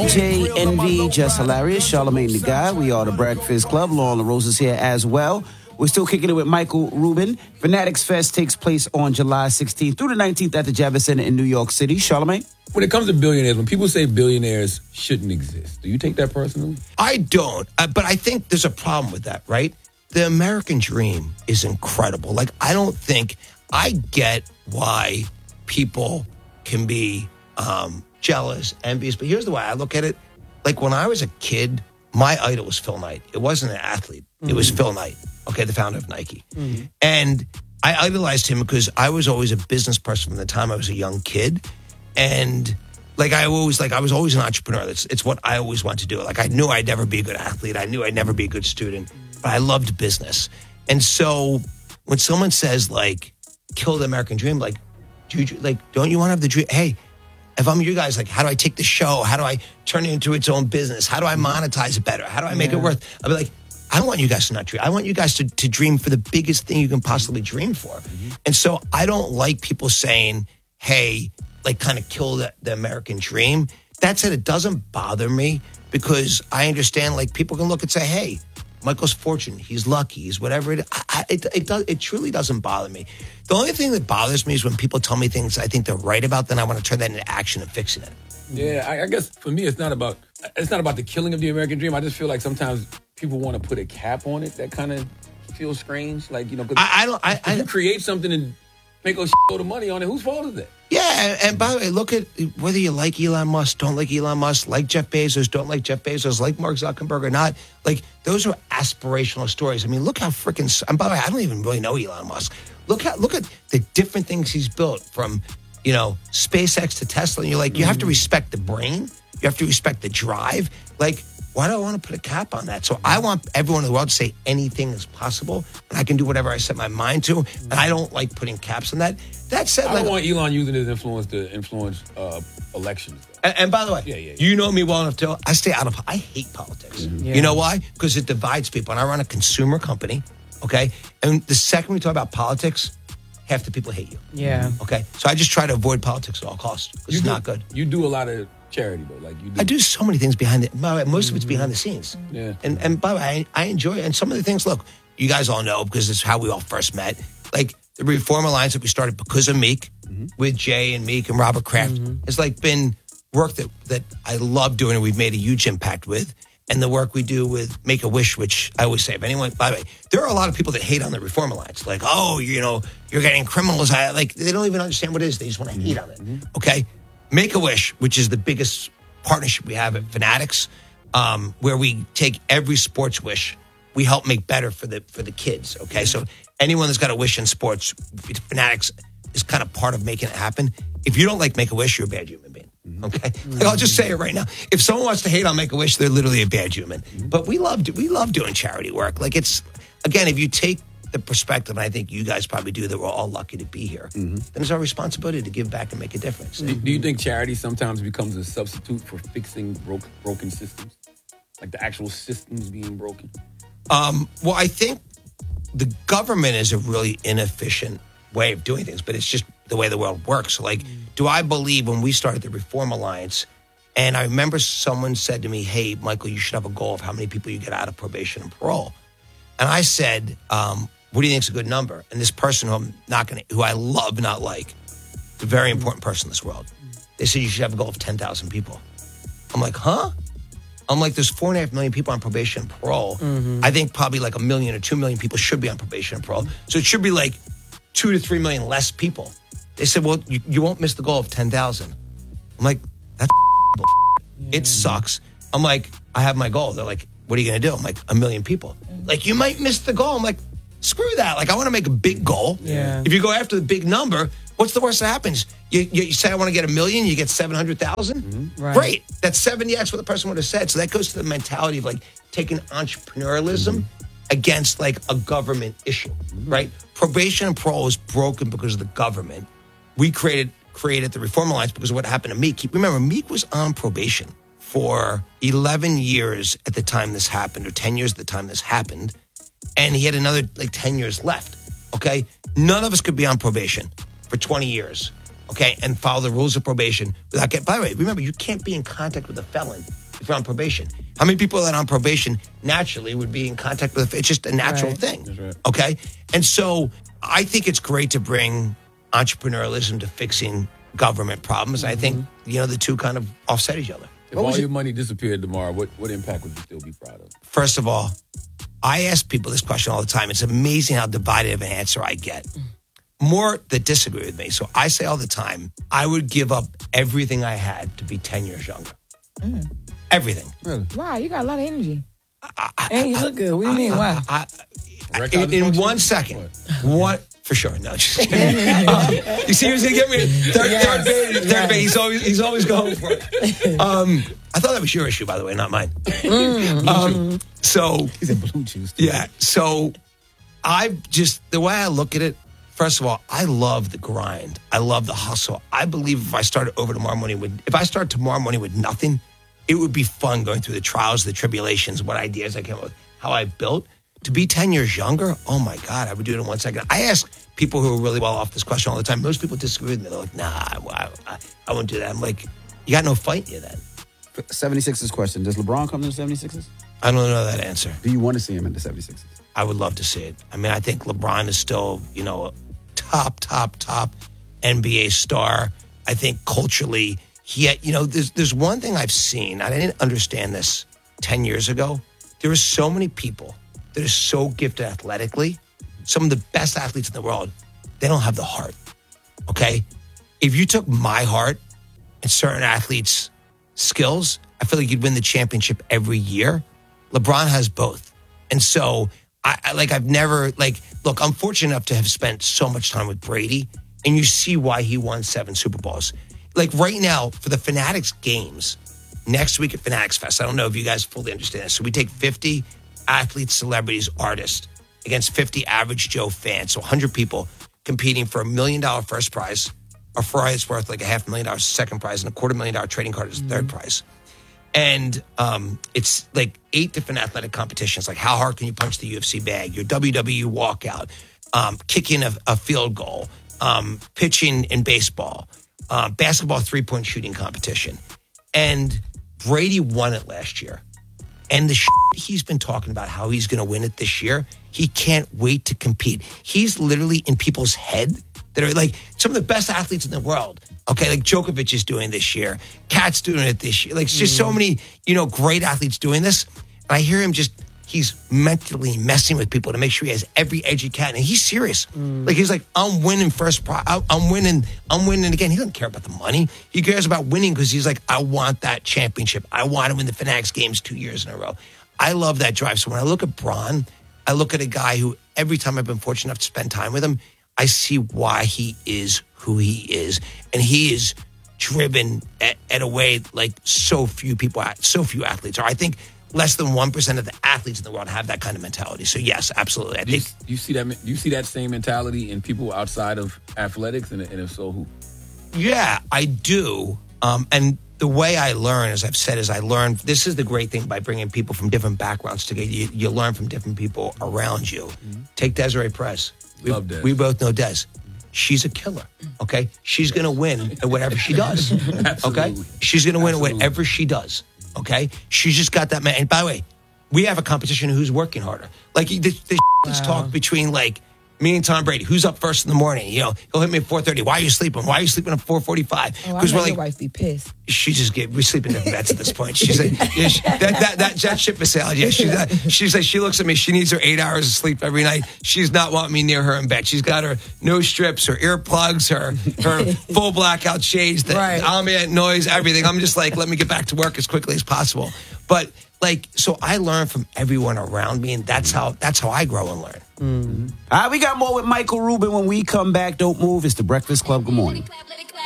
DJ Envy, Just Hilarious, Charlamagne the Guy. We are the Breakfast Club. Lauren LaRose is here as well. We're still kicking it with Michael Rubin. Fanatics Fest takes place on July 16th through the 19th at the Javits Center in New York City. Charlamagne? When it comes to billionaires, when people say billionaires shouldn't exist, do you take that personally? I don't, but I think there's a problem with that, right? The American dream is incredible. Like, I get why people can be jealous, envious, but here's the way I look at it. Like, when I was a kid, my idol was Phil Knight. It wasn't an athlete. It was Phil Knight, okay, the founder of Nike. And I idolized him because I was always a business person from the time I was a young kid. And I was always an entrepreneur. It's what I always wanted to do. Like, I knew I'd never be a good athlete. I knew I'd never be a good student, but I loved business. And so when someone says, like, kill the American dream, like, don't you want to have the dream? Hey, if I'm you guys, like, how do I take the show? How do I turn it into its own business? How do I monetize it better? How do I make it worth? I'll be like, I don't want you guys to not dream. I want you guys to dream for the biggest thing you can possibly dream for. And so I don't like people saying, hey, like, kind of kill the American dream. That said, it doesn't bother me because I understand, like, people can look and say, hey, Michael's fortunate. He's lucky. He's whatever it is. It truly doesn't bother me. The only thing that bothers me is when people tell me things I think they're right about, then I want to turn that into action and fixing it. Yeah, I guess for me, it's not about the killing of the American dream. I just feel like sometimes people want to put a cap on it that kind of feels strange. Like, cause if you create something and make a shitload of money on it, whose fault is that? Yeah, and by the way, look at whether you like Elon Musk, don't like Elon Musk, like Jeff Bezos, don't like Jeff Bezos, like Mark Zuckerberg or not. Like, those are aspirational stories. I mean, look how freaking... And by the way, I don't even really know Elon Musk. Look at the different things he's built from, SpaceX to Tesla. And you're like, you have to respect the brain. You have to respect the drive. Like, why do I want to put a cap on that? So I want everyone in the world to say anything is possible, and I can do whatever I set my mind to, and I don't like putting caps on that. That said, I don't want Elon using his influence to influence elections. And by the way, you know me well enough to I stay out of. I hate politics. You know why? Because it divides people. And I run a consumer company, okay? And the second we talk about politics, half the people hate you. Yeah. Okay? So I just try to avoid politics at all costs. It's not good. You do a lot of charity, though. Like, you do. I do so many things behind the... By the way, most of it's behind the scenes. Yeah. And by the way, I enjoy it. And some of the things, look, you guys all know because it's how we all first met. Like, the Reform Alliance that we started because of Meek, with Jay and Meek and Robert Kraft, has like been work that I love doing and we've made a huge impact with. And the work we do with Make-A-Wish, which I always say, if anyone, by the way, there are a lot of people that hate on the Reform Alliance. Like, oh, you're getting criminals. Like, they don't even understand what it is. They just want to hate on it. Okay? Make-A-Wish, which is the biggest partnership we have at Fanatics, where we take every sports wish, we help make better for the kids. Okay? So anyone that's got a wish in sports, Fanatics is kind of part of making it happen. If you don't like Make-A-Wish, you're a bad human being. Okay, like, I'll just say it right now. If someone wants to hate on Make-A-Wish, they're literally a bad human. But we love doing charity work. Like, it's, again, if you take the perspective, and I think you guys probably do, that we're all lucky to be here, then it's our responsibility to give back and make a difference. Do you think charity sometimes becomes a substitute for fixing broken systems, like the actual systems being broken? Well, I think the government is a really inefficient way of doing things, but it's just the way the world works. So, like, do I believe when we started the Reform Alliance, and I remember someone said to me, hey, Michael, you should have a goal of how many people you get out of probation and parole. And I said, what do you think is a good number? And this person who I love, not like, a very important person in this world, they said you should have a goal of 10,000 people. I'm like, huh? I'm like, there's 4.5 million people on probation and parole. I think probably like 1 million or 2 million people should be on probation and parole. So it should be like 2 to 3 million less people. They said, well, you won't miss the goal of 10,000. I'm like, that's it sucks. I'm like, I have my goal. They're like, what are you going to do? I'm like, 1 million people. Like, you might miss the goal. I'm like, screw that. Like, I want to make a big goal. Yeah. If you go after the big number, what's the worst that happens? You say, I want to get 1 million, you get 700,000? Right. Great. That's 70x what the person would have said. So that goes to the mentality of, like, taking entrepreneurialism against, like, a government issue, right? Probation and parole is broken because of the government. We created the Reform Alliance because of what happened to Meek. Remember, Meek was on probation for 11 years at the time this happened, or 10 years at the time this happened, and he had another, like, 10 years left, okay? None of us could be on probation for 20 years. okay, and follow the rules of probation without getting. By the way, remember, you can't be in contact with a felon if you're on probation. How many people that are on probation naturally would be in contact with? It's just a natural thing. That's right. Okay, and so I think it's great to bring entrepreneurialism to fixing government problems. I think the two kind of offset each other. If all your money disappeared tomorrow, what impact would you still be proud of? First of all, I ask people this question all the time. It's amazing how divided of an answer I get. More that disagree with me. So I say all the time, I would give up everything I had to be 10 years younger. Everything. Really? Wow, you got a lot of energy. And you look good. What do you mean? Why? In 1 second. What? For sure. No, just kidding. You see who's going to get me? Third base. He's always going for it. I thought that was your issue, by the way, not mine. So He's in blue chews. Yeah. So the way I look at it, first of all, I love the grind. I love the hustle. I believe if I start tomorrow morning with nothing, it would be fun going through the trials, the tribulations, what ideas I came up with, how I built. To be 10 years younger, oh my God, I would do it in 1 second. I ask people who are really well off this question all the time. Most people disagree with me. They're like, nah, I wouldn't do that. I'm like, you got no fight in you then. 76ers question. Does LeBron come to the 76ers? I don't know that answer. Do you want to see him in the 76ers? I would love to see it. I mean, I think LeBron is still, a top NBA star. I think culturally, there's one thing I've seen. I didn't understand this 10 years ago. There are so many people that are so gifted athletically. Some of the best athletes in the world, they don't have the heart. Okay? If you took my heart and certain athletes' skills, I feel like you'd win the championship every year. LeBron has both. And so I'm fortunate enough to have spent so much time with Brady, and you see why he won 7 Super Bowls. Like right now, for the Fanatics games, next week at Fanatics Fest, I don't know if you guys fully understand this. So we take 50 athletes, celebrities, artists against 50 average Joe fans. So 100 people competing for $1 million first prize. Our prize worth like $500,000 second prize, and $250,000 trading card is the third prize. And it's like 8 different athletic competitions, like how hard can you punch the UFC bag, your WWE walkout, kicking a field goal, pitching in baseball, basketball 3-point shooting competition. And Brady won it last year. And the he's been talking about how he's going to win it this year, he can't wait to compete. He's literally in people's head that are like some of the best athletes in the world. Okay, like Djokovic is doing this year. Kat's doing it this year. Like, it's just so many, great athletes doing this. And I hear him he's mentally messing with people to make sure he has every edge he can. And he's serious. Like, he's like, I'm winning first prize. I'm winning again. He doesn't care about the money. He cares about winning because he's like, I want that championship. I want to win the Fanatics games 2 years in a row. I love that drive. So when I look at Bron, I look at a guy who every time I've been fortunate enough to spend time with him, I see why he is who he is. And he is driven at a way like so few athletes are. I think less than 1% of the athletes in the world have that kind of mentality. So yes, absolutely. I think you see that same mentality in people outside of athletics, and if so, who? Yeah, I do. And the way I learn, as I've said, is I learn. This is the great thing by bringing people from different backgrounds together. You learn from different people around you. Take Desiree Perez. Love Des. We both know Des. She's a killer, okay? She's going to win at whatever she does, okay? She's going to win at whatever she does, okay? She's just got that man. And by the way, we have a competition who's working harder. Like, this talk between, like, me and Tom Brady, who's up first in the morning? He'll hit me at 4:30. Why are you sleeping? Why are you sleeping at 4:45? Because your wife be pissed. We sleep in different beds at this point. She's like, that ship is sailed. Yeah, she's like, she looks at me. She needs her 8 hours of sleep every night. She's not wanting me near her in bed. She's got her nose strips, her earplugs, her full blackout shades, the ambient noise, everything. I'm just like, let me get back to work as quickly as possible. But so I learn from everyone around me, and that's how I grow and learn. All right, we got more with Michael Rubin when we come back. Don't move. It's The Breakfast Club. Good morning.